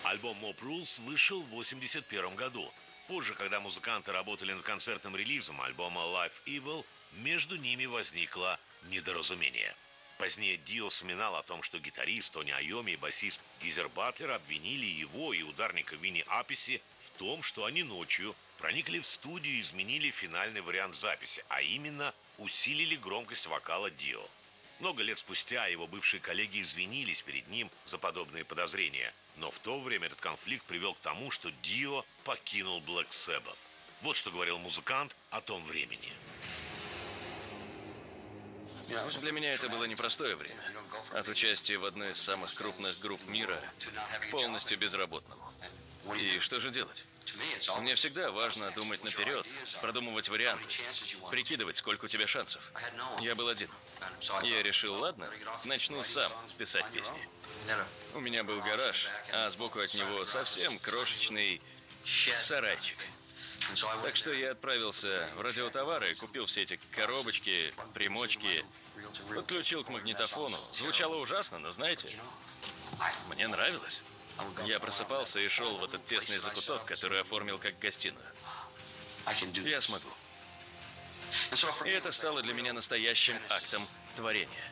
Альбом Mob Rules вышел в 1981 году. Позже, когда музыканты работали над концертным релизом альбома Live Evil, между ними возникло недоразумение. Позднее Дио вспоминал о том, что гитарист Тони Айоми и басист Гизер Батлер обвинили его и ударника Винни Аписи в том, что они ночью проникли в студию и изменили финальный вариант записи, а именно усилили громкость вокала Дио. Много лет спустя его бывшие коллеги извинились перед ним за подобные подозрения, но в то время этот конфликт привел к тому, что Дио покинул Black Sabbath. Вот что говорил музыкант о том времени. Для меня это было непростое время. От участия в одной из самых крупных групп мира к полностью безработному. И что же делать? Мне всегда важно думать наперед, продумывать варианты, прикидывать, сколько у тебя шансов. Я был один. Я решил, ладно, начну сам писать песни. У меня был гараж, а сбоку от него совсем крошечный сарайчик. Так что я отправился в радиотовары, купил все эти коробочки, примочки, подключил к магнитофону. Звучало ужасно, но знаете, мне нравилось. Я просыпался и шел в этот тесный закуток, который оформил как гостиную. Я смогу. И это стало для меня настоящим актом творения.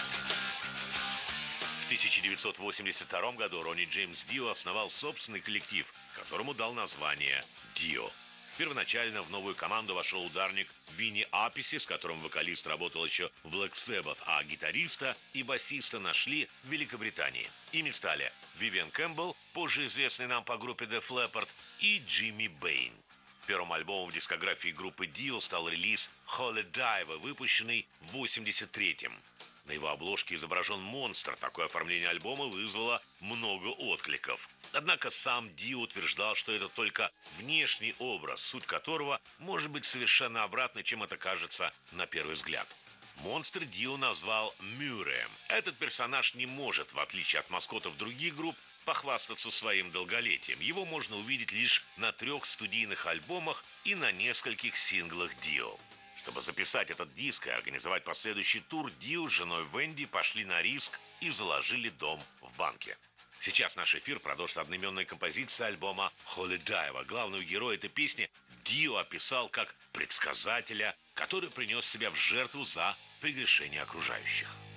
В 1982 году Ронни Джеймс Дио основал собственный коллектив, которому дал название «Дио». Первоначально в новую команду вошел ударник Винни Аписи, с которым вокалист работал еще в Black Sabbath, а гитариста и басиста нашли в Великобритании. Ими стали Вивиан Кэмпбелл, позже известный нам по группе Def Leppard, и Джимми Бэйн. Первым альбомом в дискографии группы Dio стал релиз Holy Diver, выпущенный в 1983-м. На его обложке изображен монстр. Такое оформление альбома вызвало много откликов. Однако сам Дио утверждал, что это только внешний образ, суть которого может быть совершенно обратной, чем это кажется на первый взгляд. Монстр Дио назвал Мюрреем. Этот персонаж не может, в отличие от маскотов других групп, похвастаться своим долголетием. Его можно увидеть лишь на 3 студийных альбомах и на нескольких синглах Дио. Чтобы записать этот диск и организовать последующий тур, Дио с женой Венди пошли на риск и заложили дом в банке. Сейчас наш эфир продолжит одноименная композиция альбома Holy Diver. Главного героя этой песни Дио описал как предсказателя, который принес себя в жертву за прегрешение окружающих.